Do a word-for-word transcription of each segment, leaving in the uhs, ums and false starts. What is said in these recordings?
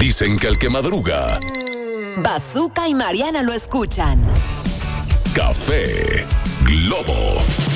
Dicen que el que madruga, Bazooka y Mariana lo escuchan. Café Globo.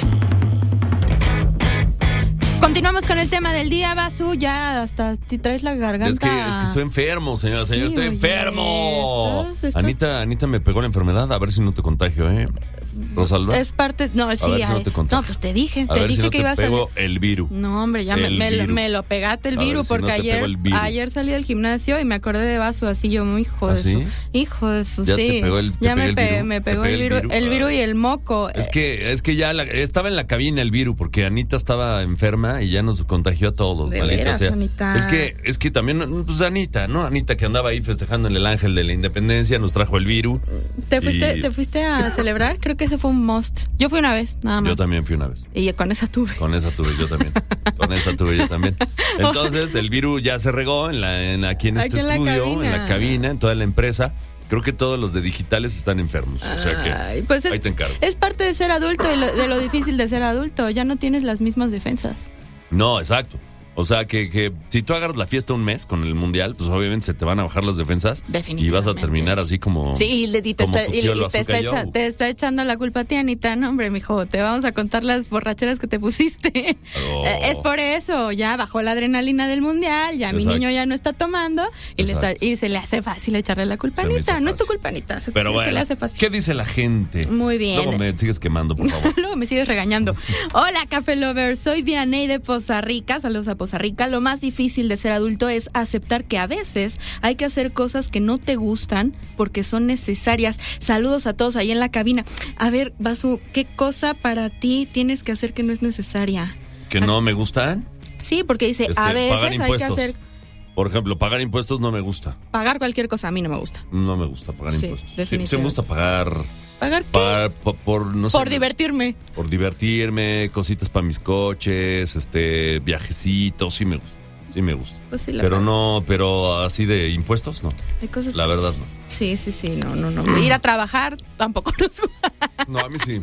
Continuamos con el tema del día, Basu. Ya hasta te traes la garganta. Es que, es que estoy enfermo, señora, Sí, señor, estoy oye, enfermo. estás- estás- Anita, Anita me pegó la enfermedad, a ver si no te contagio, ¿eh? Rosalba. Es parte. No, sí, ver si no ay, te contagio. no, pues te dije, A te ver dije si no que te ibas a pego salir. el virus. No, hombre, ya me, El me lo, virus. me lo pegaste el A ver virus si no porque te ayer pego el virus. ayer salí del gimnasio y me acordé de Basu, así yo, muy hijo ¿Ah, de sí? su. Hijo de su, ¿Ya sí. te pegó el- te ya pegué me, el pe- virus? me ¿Te pegó pegué el el virus, virus? el virus y Ah. el moco. Es que, es que ya la- estaba en la cabina el virus porque Anita estaba enferma y ya nos contagió a todos. De maldita veras, sea. Anita. Es que, es que también, pues Anita, ¿no? Anita que andaba ahí festejando en el Ángel de la Independencia, nos trajo el virus. ¿Te fuiste, y- ¿Te fuiste a celebrar? Creo que ese fue un must. Yo fui una vez, nada más. Yo también fui una vez. Y con esa tuve. Con esa tuve yo también. Con esa tuve yo también. Entonces, el virus ya se regó en la, en, aquí en Aquí este en la estudio, cabina. en la cabina, en toda la empresa. Creo que todos los de digitales están enfermos. O sea que Ay, pues es, ahí te encargo. es parte de ser adulto y lo- de lo difícil de ser adulto. Ya no tienes las mismas defensas. No, exacto. O sea, que, que si tú agarras la fiesta un mes con el mundial, pues obviamente se te van a bajar las defensas. Y Definitivamente. vas a terminar así como. Sí, y, le- y te, como está, tu y- tío y el te, está Bazooka echa- Joe. te está echando la culpa a ti, Anita. No, hombre, mijo, te vamos a contar las borracheras que te pusiste. Oh. Eh, Es por eso, ya bajó la adrenalina del mundial, ya mi Exacto. niño ya no está tomando y, le está, Exacto. y se le hace fácil echarle la culpa a Se me Anita. hizo No es tu fácil. culpa, Anita. Se, Pero se bueno, le hace fácil. ¿qué dice la gente? Muy bien. Luego me sigues quemando, por favor. Luego me sigues regañando. Hola, Café Lover. Soy Vianey de Poza Rica. Saludos a Poza Rica. Lo más difícil de ser adulto es aceptar que a veces hay que hacer cosas que no te gustan porque son necesarias. Saludos a todos ahí en la cabina. A ver, Basu, ¿qué cosa para ti tienes que hacer que no es necesaria? ¿Que no me gustan? Sí, porque dice, Este, a veces pagar hay que impuestos. hacer, Por ejemplo, pagar impuestos no me gusta. pagar cualquier cosa. A mí no me gusta. No me gusta pagar Sí, impuestos. Sí, definitivamente. sí me gusta pagar. ¿Pagar qué? Pagar por, por, no sé, Por divertirme. Por divertirme, cositas para mis coches, este, viajecitos, sí me gusta. Sí me gusta. Pues sí, la Pero verdad. no, pero así de impuestos, no. Hay cosas La que- verdad, no. Sí, sí, sí. No, no, no. Ir a trabajar tampoco nos gusta. No, a mí sí.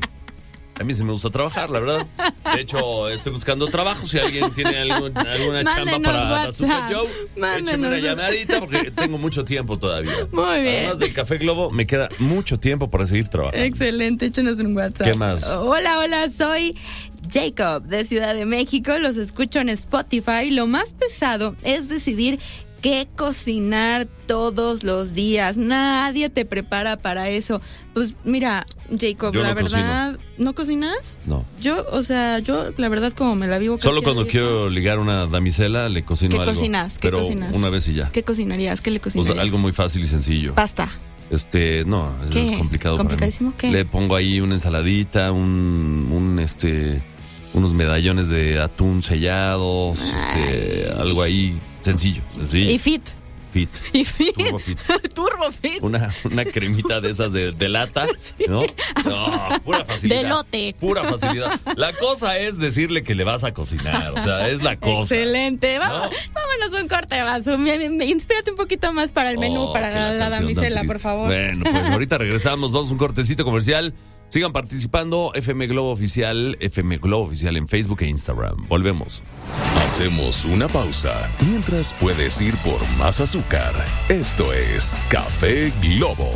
A mí sí me gusta trabajar, la verdad. De hecho, estoy buscando trabajo. Si alguien tiene algún- alguna chamba Mándenos para WhatsApp. Bazooka Joe, Mándenos. écheme una llamadita porque tengo mucho tiempo todavía. Muy bien. Además del Café Globo, me queda mucho tiempo para seguir trabajando. Excelente, échenos un WhatsApp. ¿Qué más? Hola, hola, soy Jacob de Ciudad de México. Los escucho en Spotify. Lo más pesado es decidir qué cocinar todos los días. Nadie te prepara para eso. Pues mira, Jacob, Yo la no verdad, ¿no cocinas? No. Yo, o sea, yo la verdad como me la vivo casi Solo a cuando dieta. quiero ligar una damisela le cocino ¿Qué algo. cocinas? ¿Qué pero cocinas? una vez y ya. ¿Qué cocinarías? ¿Qué le O sea, cocinarías? algo muy fácil y sencillo. Pasta. Este, no, eso ¿Qué? es complicado para mí. ¿Complicadísimo? ¿Qué? Le pongo ahí una ensaladita, un, un este, unos medallones de atún sellados, este, algo ahí sencillo, sencillo. Y fit. Fit. Y fit. Turbo fit. Turbo fit. Una, una cremita de esas de, de lata, ¿no? No, pura facilidad. De lote. Pura facilidad. La cosa es decirle que le vas a cocinar, o sea, es la cosa. Excelente. Vamos, ¿No? Vámonos a un corte, Basu. Me- me- me- Inspírate un poquito más para el menú, Oh, para que la, la canción tan damisela, triste. por favor. Bueno, pues ahorita regresamos, vamos a un cortecito comercial. Sigan participando, F M Globo Oficial, F M Globo Oficial en Facebook e Instagram. Volvemos. Hacemos una pausa mientras puedes ir por más azúcar. Esto es Café Globo.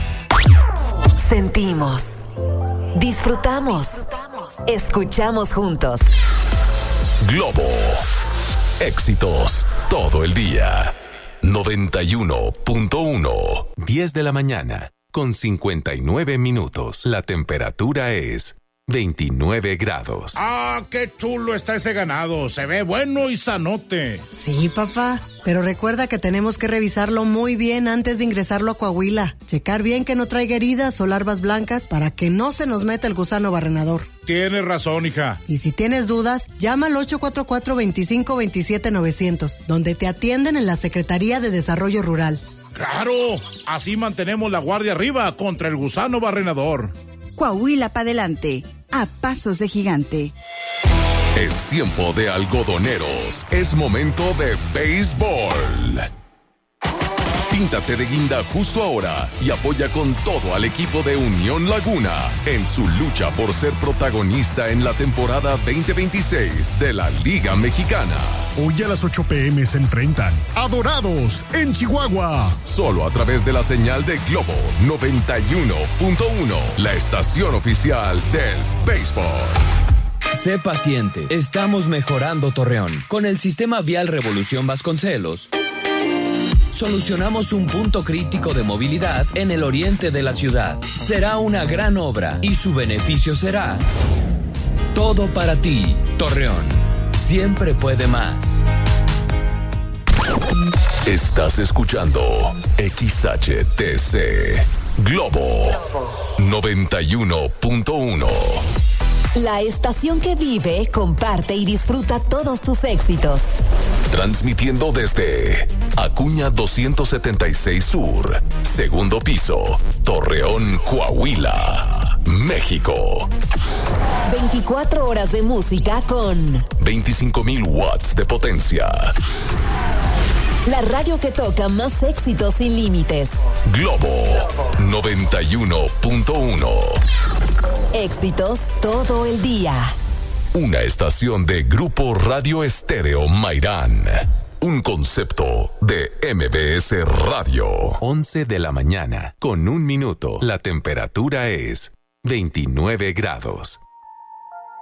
Sentimos, disfrutamos, escuchamos juntos. Globo. Éxitos todo el día. noventa y uno punto uno. diez de la mañana con cincuenta y nueve minutos. La temperatura es veintinueve grados. ¡Ah, qué chulo está ese ganado! Se ve bueno y sanote. Sí, papá, pero recuerda que tenemos que revisarlo muy bien antes de ingresarlo a Coahuila. Checar bien que no traiga heridas o larvas blancas para que no se nos meta el gusano barrenador. Tienes razón, hija. Y si tienes dudas, llama al ocho cuatro cuatro, veinticinco veintisiete novecientos, donde te atienden en la Secretaría de Desarrollo Rural. ¡Claro! Así mantenemos la guardia arriba contra el gusano barrenador. Coahuila pa' adelante, a pasos de gigante. Es tiempo de algodoneros. Es momento de béisbol. Píntate de guinda justo ahora y apoya con todo al equipo de Unión Laguna en su lucha por ser protagonista en la temporada veinte veintiséis de la Liga Mexicana. Hoy a las ocho pm se enfrentan a Dorados en Chihuahua. Solo a través de la señal de Globo noventa y uno punto uno, la estación oficial del béisbol. Sé paciente, estamos mejorando Torreón. Con el sistema vial Revolución Vasconcelos, solucionamos un punto crítico de movilidad en el oriente de la ciudad. Será una gran obra y su beneficio será todo para ti. Torreón, siempre puede más. Estás escuchando X H T C Globo noventa y uno punto uno. La estación que vive, comparte y disfruta todos tus éxitos. Transmitiendo desde Acuña doscientos setenta y seis Sur, segundo piso, Torreón, Coahuila, México. veinticuatro horas de música con veinticinco mil watts de potencia. La radio que toca más éxitos sin límites. Globo noventa y uno punto uno. Éxitos todo el día. Una estación de Grupo Radio Estéreo Mairán. Un concepto de M B S Radio. once de la mañana, con un minuto. La temperatura es veintinueve grados.